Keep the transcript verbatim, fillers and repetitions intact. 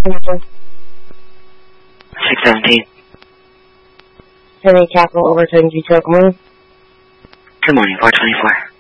six seventeen. Henry Capital Overton, G-Toke Moon. Good morning, four twenty-four.